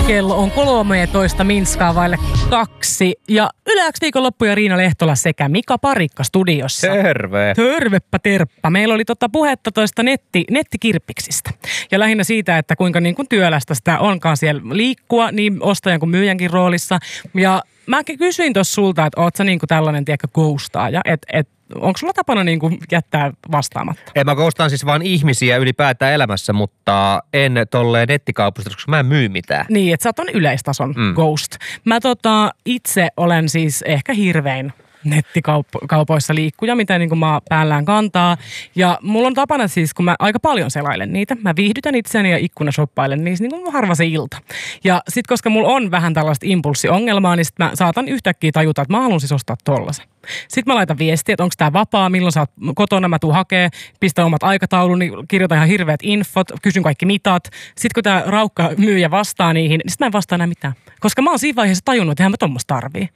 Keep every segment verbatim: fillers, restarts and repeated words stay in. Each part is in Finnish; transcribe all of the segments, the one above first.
Kello on kolmetoista minskaa vaille kaksi. Ja Yle X viikonloppu ja Riina Lehtola sekä Mika Parikka studiossa. Terve. Tervepä terppa. Meillä oli tota puhetta toista netti, nettikirppiksistä. Ja lähinnä siitä, että kuinka niin kuin työlästä sitä onkaan siellä liikkua, niin ostajan kuin myyjänkin roolissa. Ja mä kysyin tuossa sulta, että oot sä niin kuin tällainen, tiedätkö, ghostaaja, että et, onko sulla tapana niin kuin jättää vastaamatta? En mä ghostaan siis vaan ihmisiä ylipäätään elämässä, mutta en tolleen nettikaupasta, koska mä en myy mitään. Niin, että sä oot on yleistason mm. ghost. Mä tota, itse olen siis ehkä hirvein nettikaupoissa liikkuja, mitä niin kuin maa päällään kantaa. Ja mulla on tapana siis, kun mä aika paljon selailen niitä, mä viihdytän itseäni ja ikkunashoppailen niissä niin kuin harva se ilta. Ja sit koska mulla on vähän tällaista impulssiongelmaa, niin sit mä saatan yhtäkkiä tajuta, että mä haluan siis ostaa tollasen. Sitten mä laitan viestiä, että onko tää vapaa, milloin sä oot kotona, mä tuun hakee, pistän omat aikatauluni, kirjoitan ihan hirveät infot, kysyn kaikki mitat. Sitten kun tää raukka myyjä vastaa niihin, niin sit mä en vastaa enää mitään. Koska mä oon siinä vaiheessa tajunnut, että eihän mä tommoista tarvii.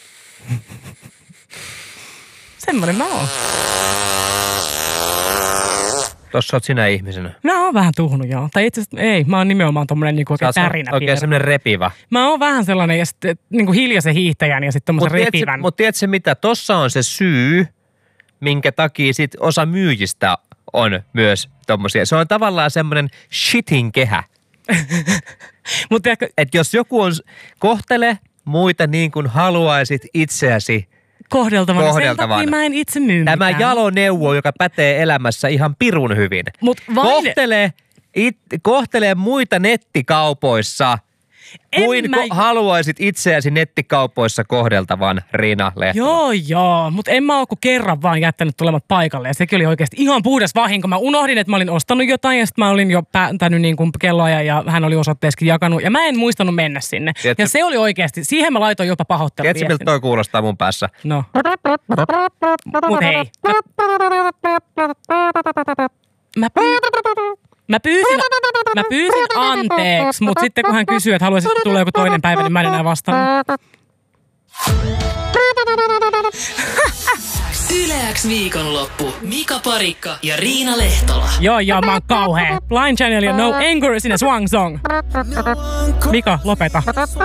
Semmoinen mä oon. Tossa oot sinä ihmisenä. Mä oon vähän tuhnut, joo. Tai itse asiassa ei, mä oon nimenomaan tommonen niinku oikein tärinä. Oikein semmonen repivä. Mä oon vähän sellainen ja sitten niinku hiljaisen hiihtäjän ja sitten tommosen mut repivän. Mutta tiedätkö mitä? Tossa on se syy, minkä takia sit osa myyjistä on myös tommosia. Se on tavallaan semmonen shitin kehä. Mut tiedätkö, että jos joku on, kohtele muita niin kuin haluaisit itseäsi kohdeltavan. kohdeltavan. Sen takia mä en itse myy Tämä mitään. jaloneuvo, joka pätee elämässä ihan pirun hyvin. Mut vain... Kohtele, it, kohtele muita nettikaupoissa En kuin mä... ko- haluaisit itseäsi nettikaupoissa kohdeltavan, Riina Lehtola. Joo, joo. Mutta en mä oo kuin kerran vaan jättänyt tulemat paikalle. Ja sekin oli oikeasti ihan puhdas vahinko. Mä unohdin, että mä olin ostanut jotain ja sitten mä olin jo päättänyt niin kuin kelloajan ja hän oli osoitteeskin jakanut. Ja mä en muistanut mennä sinne. Tiedätkö, ja se oli oikeasti, siihen mä laitoin jopa pahoitteluviestin. Tiedätkö, miltä toi kuulostaa mun päässä? No. Mut hei. Mä, py... mä pyysin... Mä pyysin anteeksi, mutta sitten kun hän kysyi, että haluaisitko tulla joku toinen päivä, niin mä en enää vastannut. Yle X viikonloppu. Mika Parikka ja Riina Lehtola. Joo, joo, mä oon kauhea. Blind Channel ja No Anger sinne Swang Song. Mika, lopeta.